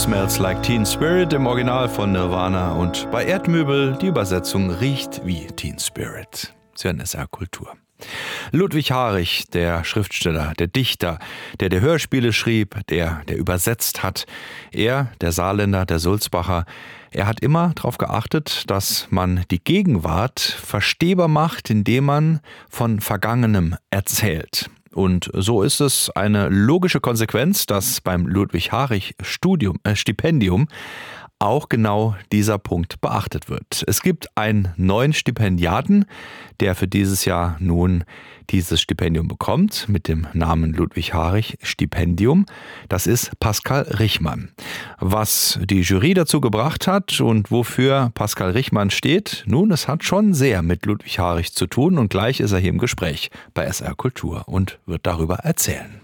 Smells Like Teen Spirit im Original von Nirvana und bei Erdmöbel die Übersetzung Riecht wie Teen Spirit. Sie hören SR Kultur. Ludwig Harich, der Schriftsteller, der Dichter, der Hörspiele schrieb, der übersetzt hat. Er, der Saarländer, der Sulzbacher, er hat immer darauf geachtet, dass man die Gegenwart verstehbar macht, indem man von Vergangenem erzählt. Und so ist es eine logische Konsequenz, dass beim Ludwig Harich Stipendium auch genau dieser Punkt beachtet wird. Es gibt einen neuen Stipendiaten, der für dieses Jahr nun dieses Stipendium bekommt, mit dem Namen Ludwig Harich Stipendium. Das ist Pascal Richmann. Was die Jury dazu gebracht hat und wofür Pascal Richmann steht, nun, es hat schon sehr mit Ludwig Harich zu tun und gleich ist er hier im Gespräch bei SR Kultur und wird darüber erzählen.